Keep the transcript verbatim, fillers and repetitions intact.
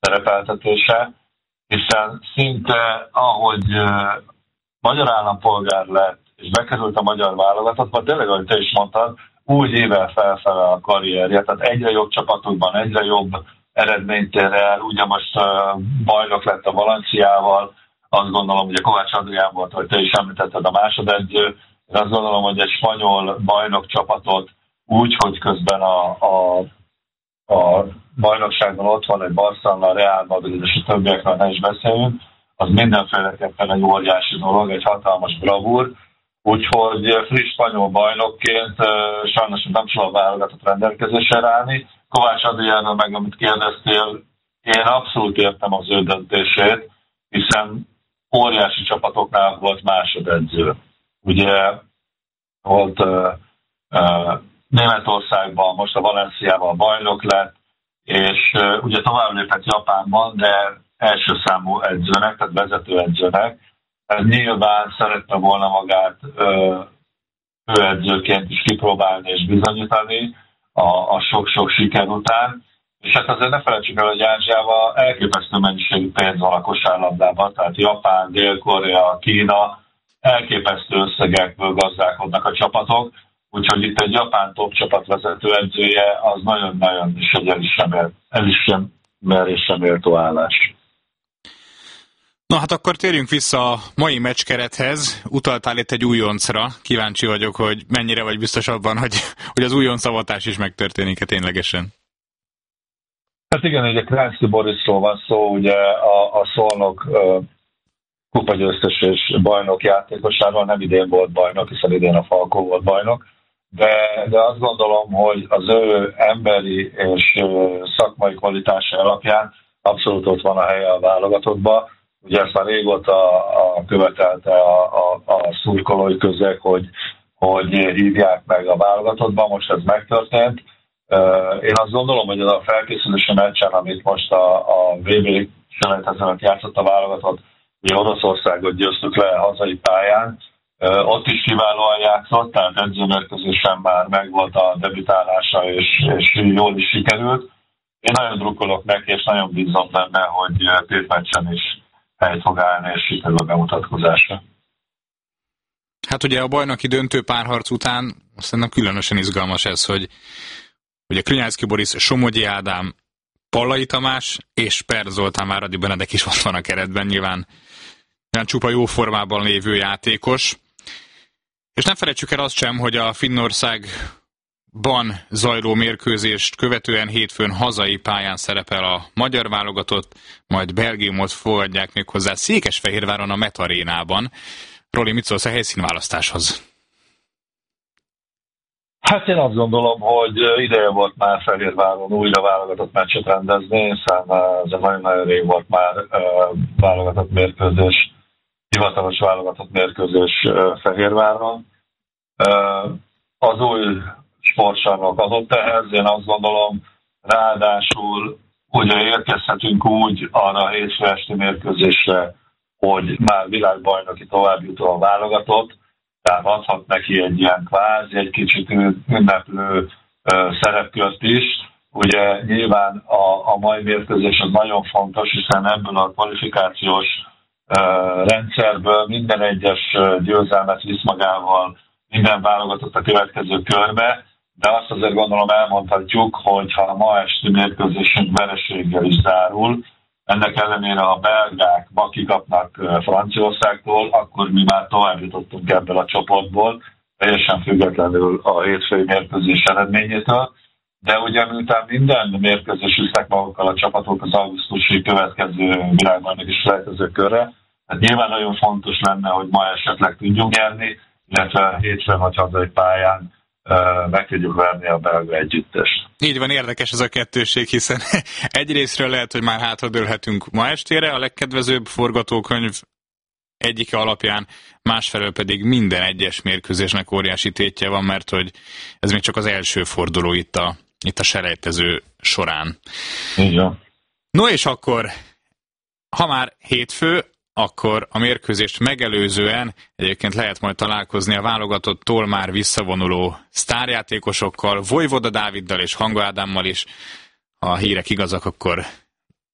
szerepeltetése, hiszen szinte ahogy magyar állampolgár lett, és bekerült a magyar válogatottba, tényleg, ahogy te is mondtad, úgy ével felfele a karrierje, tehát egyre jobb csapatokban, egyre jobb eredményt ér el, ugye most uh, bajnok lett a Valenciával, azt gondolom, hogy a Kovács Adrián volt, hogy te is említetted a másodedző, azt gondolom, hogy egy spanyol bajnok csapatot úgy, hogy közben a, a, a bajnokságban ott van egy Barcelona, Real Madrid és a többiekről ne is beszélünk, az mindenféleképpen egy óriási dolog, egy hatalmas bravúr, úgyhogy friss spanyol bajnokként sajnos nem tudom válogatott rendelkezésre állni. Kovács Adriánról meg, amit kérdeztél, én abszolút értem az ő döntését, hiszen óriási csapatoknál volt másodedző. Ugye volt uh, uh, Németországban, most a Valenciával bajnok lett, és uh, ugye tovább lépett Japánban, de első számú edzőnek, tehát vezető edzőnek. Ez nyilván szerette volna magát uh, főedzőként is kipróbálni és bizonyítani a, a sok-sok siker után. És hát azért ne felejtsük el, hogy Ázsiában elképesztő mennyiségű pénz van a kosárlabdában, tehát Japán, Dél-Korea, Kína, elképesztő összegekből gazdálkodnak a csapatok, úgyhogy itt egy japán top csapat vezető edzője az nagyon-nagyon is egy elismerésre méltó állás. Na hát akkor térjünk vissza a mai meccskerethez. Utaltál itt egy újoncra. Kíváncsi vagyok, hogy mennyire vagy biztos abban, hogy, hogy az újoncavatás is megtörténik-e ténylegesen. Hát igen, ugye Kránszky Borisról van szó, ugye a, a Szolnok uh, kupagyőztes és bajnok játékosáról, nem idén volt bajnok, hiszen idén a Falkó volt bajnok, de, de azt gondolom, hogy az ő emberi és uh, szakmai kvalitása alapján abszolút ott van a helye a válogatottba. Ugye ezt már régóta a, követelte a, a, a szurkolói közeg, hogy, hogy hívják meg a válogatottba, most ez megtörtént. Én azt gondolom, hogy ez a felkészülési meccsen, amit most a, a vé bé selejtezőnek játszott a válogatott, ugye Oroszországot győztük le hazai pályán, ott is kiválóan játszott, tehát edzőmérkőzésen már megvolt a debütálása, és, és jól is sikerült. Én nagyon drukkolok neki, és nagyon bízom benne, hogy két meccsen is helyt fog állni, és sikerül a bemutatkozásra. Hát ugye a bajnoki döntő párharc után szerintem különösen izgalmas ez, hogy ugye Krnyászky Boris, Somogyi Ádám, Pallai Tamás és Per Zoltán Váradi Benedek is ott van a keretben, nyilván, nyilván csupa jó formában lévő játékos. És nem felejtsük el azt sem, hogy a Finnországban zajló mérkőzést követően hétfőn hazai pályán szerepel a magyar válogatott, majd Belgiumot fogadják még hozzá Székesfehérváron a Met Arénában. Roli, mit szólsz a helyszínválasztáshoz? Hát én azt gondolom, hogy ideje volt már Fehérváron újra válogatott meccset rendezni, hiszen ez nagyon-nagyon rég volt már válogatott mérkőzés, hivatalos válogatott mérkőzés Fehérváron. Az új sportcsarnok adott ehhez, én azt gondolom, ráadásul ugye érkezhetünk úgy arra a hétfő esti mérkőzésre, hogy már világbajnoki továbbjutó a válogatott, tehát adhat neki egy ilyen kvázi, egy kicsit ünneplő szerepkört is. Ugye nyilván a, a mai mérkőzés az nagyon fontos, hiszen ebből a kvalifikációs rendszerből minden egyes győzelmet visz magával minden válogatott a következő körbe, de azt azért gondolom elmondhatjuk, hogy ha a ma esti mérkőzésünk vereséggel is zárul, ennek ellenére a belgák ma kikapnak Franciaországtól, akkor mi már tovább jutottunk ebből a csoportból, teljesen függetlenül a hétfői mérkőzés eredményétől. De ugye miután minden mérkőzés visznek magukkal a csapatok az augusztusi következő világbajnoki selejtező körre, hát nyilván nagyon fontos lenne, hogy ma esetleg tudjunk nyerni, illetve hétfőn vagy hazai pályán meg tudjuk verni a belga együttest. Így van, érdekes ez a kettőség, hiszen egyrésztről lehet, hogy már hátradőlhetünk ma estére, a legkedvezőbb forgatókönyv egyike alapján, másfelől pedig minden egyes mérkőzésnek óriási tétje van, mert hogy ez még csak az első forduló itt a, itt a selejtező során. Igen. No és akkor, ha már hétfő, akkor a mérkőzést megelőzően egyébként lehet majd találkozni a válogatottól már visszavonuló sztárjátékosokkal, Vojvoda Dáviddal és Hanga Ádámmal is. Ha a hírek igazak, akkor